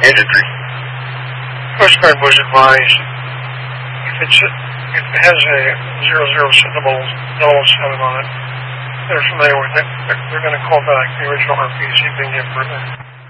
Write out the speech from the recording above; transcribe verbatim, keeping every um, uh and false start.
Engine three. Coast Guard was advised if it's if it has a zero zero seven on it, they're familiar with it. They're, they're going to call back the original R P to see if they can get further.